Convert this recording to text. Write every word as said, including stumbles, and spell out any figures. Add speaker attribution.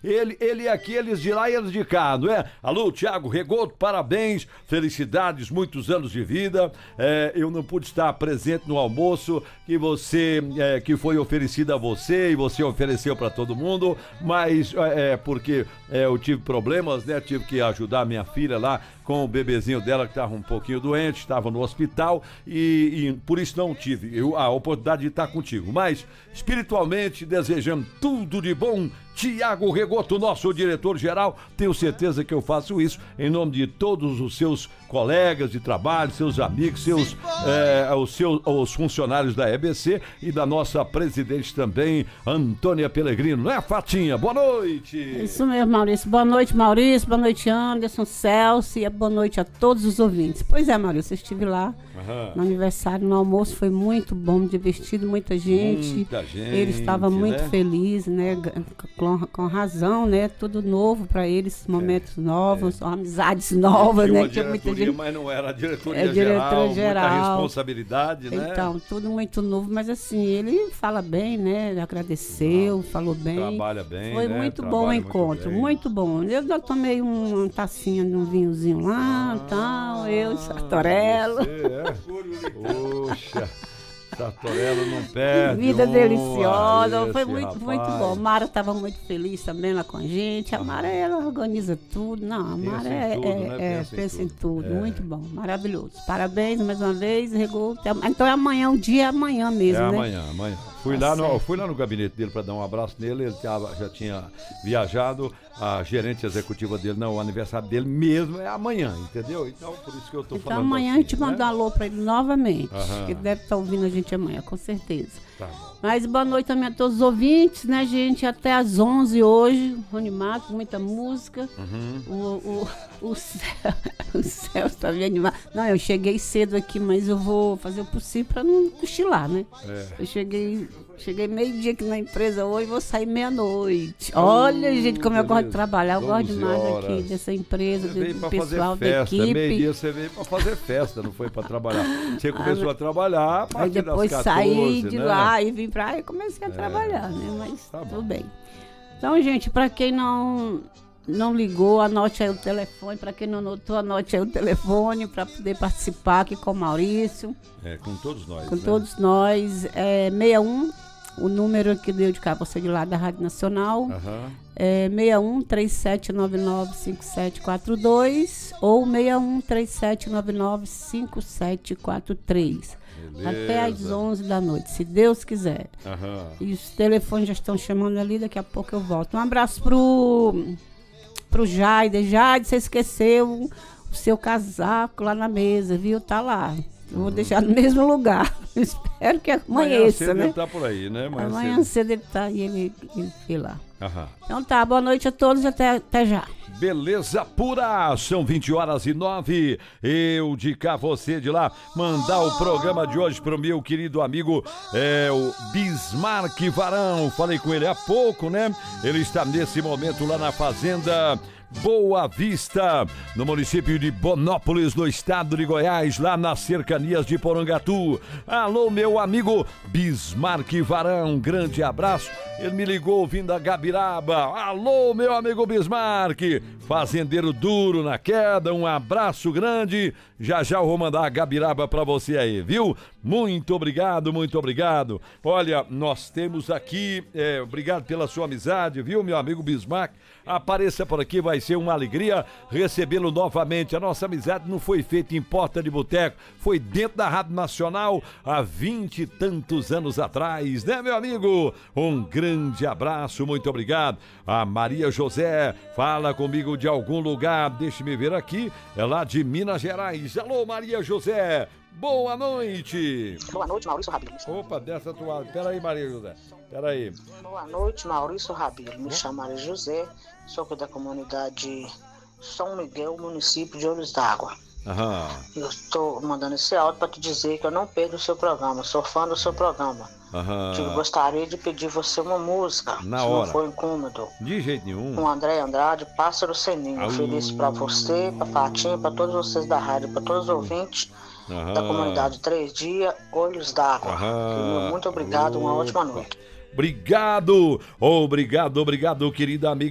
Speaker 1: Ele, ele aqui, eles de lá e eles de cá, não é? Alô, Tiago Regoto, parabéns, felicidades, muitos anos de vida. É, eu não pude estar presente no almoço que você, é, que foi oferecido a você e você ofereceu para todo mundo, mas é porque é, eu tive problemas, né? Tive que ajudar minha filha lá com o bebezinho dela que estava um pouquinho doente, estava no hospital e, e por isso não tive eu, a oportunidade de estar contigo. Mas, espiritualmente, desejando tudo de bom, Tiago Regoto, nosso diretor-geral, tenho certeza que eu faço isso em nome de todos os seus colegas de trabalho, seus amigos, seus, é, os, seus os funcionários da E B C e da nossa presidente também, Antônia Pellegrino. Não é, Fatinha? Boa noite!
Speaker 2: Isso mesmo, Maurício. Boa noite, Maurício. Boa noite, Anderson, Celso, e boa noite a todos os ouvintes. Pois é, Maurício, eu estive lá uhum. no aniversário, no almoço, foi muito bom, divertido, muita gente.
Speaker 1: Muita gente,
Speaker 2: ele estava muito
Speaker 1: né?
Speaker 2: feliz, né? Com, com razão, né? Tudo novo para eles, momentos é, novos, é. amizades novas, né?
Speaker 1: Tinha muita gente. Mas não era a diretoria
Speaker 2: é,
Speaker 1: geral,
Speaker 2: geral,
Speaker 1: muita responsabilidade, né?
Speaker 2: Então, tudo muito novo, mas assim, ele fala bem, né? Agradeceu, ah, falou bem.
Speaker 1: Trabalha bem,
Speaker 2: Foi
Speaker 1: né?
Speaker 2: muito
Speaker 1: Trabalha
Speaker 2: bom o encontro, muito, muito bom. Eu já tomei um, uma tacinha de um vinhozinho lá, ah, tal, eu, Sartorello.
Speaker 1: Você é? Poxa. Sartorello não perde.
Speaker 2: Vida
Speaker 1: uma,
Speaker 2: deliciosa, foi muito,
Speaker 1: rapaz.
Speaker 2: muito bom. Mara estava muito feliz também lá com a gente. A Mara, ela organiza tudo. Não, a Mara é,
Speaker 1: tudo,
Speaker 2: é,
Speaker 1: né?
Speaker 2: é,
Speaker 1: pensa,
Speaker 2: pensa
Speaker 1: em
Speaker 2: em
Speaker 1: tudo.
Speaker 2: tudo.
Speaker 1: É.
Speaker 2: Muito bom, maravilhoso. Parabéns mais uma vez, Regoto. Então é amanhã, o dia é amanhã mesmo,
Speaker 1: é
Speaker 2: né?
Speaker 1: amanhã, amanhã. Fui,
Speaker 2: tá
Speaker 1: lá no, fui lá no gabinete dele para dar um abraço nele, ele tava, já tinha viajado, a gerente executiva dele, não, o aniversário dele mesmo é amanhã, entendeu? Então, por isso que eu tô
Speaker 2: então,
Speaker 1: falando
Speaker 2: Então amanhã
Speaker 1: assim,
Speaker 2: a gente
Speaker 1: né?
Speaker 2: manda um alô para ele novamente,
Speaker 1: Aham.
Speaker 2: que deve estar ouvindo a gente amanhã, com certeza.
Speaker 1: Tá.
Speaker 2: Mas boa noite também a todos os ouvintes, né, gente? Até às onze hoje, animado, com muita música.
Speaker 1: Uhum.
Speaker 2: O, o, o, céu, o céu está bem animado. Não, eu cheguei cedo aqui, mas eu vou fazer o possível para não cochilar, né? É. Eu cheguei, cheguei meio-dia aqui na empresa hoje, vou sair meia-noite. Olha, uh, gente, como eu gosto de trabalhar. Eu gosto demais horas. aqui dessa empresa, do, do pessoal da equipe.
Speaker 1: Meio-dia você veio para fazer festa, não foi para trabalhar. Você começou ah, a trabalhar a partir
Speaker 2: aí depois
Speaker 1: das quatorze,
Speaker 2: saí de
Speaker 1: né?
Speaker 2: lá e vim pra aí e comecei a é, trabalhar, né? Mas tá tudo bem. Então, gente, para quem não, não ligou, anote aí o telefone. Para quem não anotou, anote aí o telefone para poder participar aqui com o Maurício.
Speaker 1: É, com todos nós.
Speaker 2: Com
Speaker 1: né?
Speaker 2: todos nós. É sessenta e um, o número que deu de cá, você de lá da Rádio Nacional.
Speaker 1: Uhum.
Speaker 2: É sessenta e um, três sete nove nove, cinco sete quatro dois ou sessenta e um, três sete nove nove, cinco sete quatro três. Beleza. Até às onze da noite, se Deus quiser.
Speaker 1: Uhum.
Speaker 2: E os telefones já estão chamando ali, daqui a pouco eu volto. Um abraço pro, pro Jaide. Jaide, você esqueceu o seu casaco lá na mesa, viu? Tá lá. Eu vou uhum. deixar no mesmo lugar. Espero que amanheça,
Speaker 1: amanhã cedo
Speaker 2: né?
Speaker 1: ele tá por aí, né? Amanhã,
Speaker 2: amanhã cedo. cedo ele tá e ele, ele foi lá.
Speaker 1: Uhum.
Speaker 2: Então tá, boa noite a todos e até, até já.
Speaker 1: Beleza pura, são vinte horas e nove, eu de cá, você de lá, mandar o programa de hoje pro meu querido amigo, é o Bismarck Varão, falei com ele há pouco, né? Ele está nesse momento lá na fazenda Boa Vista, no município de Bonópolis, no estado de Goiás, lá nas cercanias de Porangatu. Alô, meu amigo Bismarck Varão, um grande abraço. Ele me ligou vindo da Gabiraba. Alô, meu amigo Bismarck, fazendeiro duro na queda, um abraço grande. Já já eu vou mandar a Gabiraba pra você aí, viu? Muito obrigado, muito obrigado. Olha, nós temos aqui, é, obrigado pela sua amizade, viu, meu amigo Bismarck? Apareça por aqui, vai ser uma alegria recebê-lo novamente. A nossa amizade não foi feita em porta de boteco, foi dentro da Rádio Nacional há vinte e tantos anos atrás, né, meu amigo? Um grande abraço, muito obrigado. A Maria José fala comigo de algum lugar, deixe-me ver aqui, é lá de Minas Gerais. Alô, Maria José, boa noite.
Speaker 3: Boa noite, Maurício Rabelo.
Speaker 1: Opa, dessa tua... Pera aí, Maria José, pera aí.
Speaker 3: Boa noite, Maurício Rabelo. Me chamo Maria José, sou da comunidade São Miguel, município de Olhos d'Água.
Speaker 1: Aham.
Speaker 3: Eu estou mandando esse áudio para te dizer que eu não perdo o seu programa, sou fã do seu programa.
Speaker 1: Aham.
Speaker 3: Eu gostaria de pedir você uma música,
Speaker 1: na
Speaker 3: se
Speaker 1: hora.
Speaker 3: não for incômodo.
Speaker 1: De jeito nenhum.
Speaker 3: Com André Andrade, Pássaro Sem Ninho.
Speaker 1: Au.
Speaker 3: Feliz para você, para Fatinha, para todos vocês da rádio, para todos os ouvintes
Speaker 1: Aham.
Speaker 3: da comunidade Três Dias, Olhos d'Água. Muito obrigado, uma
Speaker 1: Opa.
Speaker 3: ótima noite.
Speaker 1: Obrigado, obrigado, obrigado, querida amiga.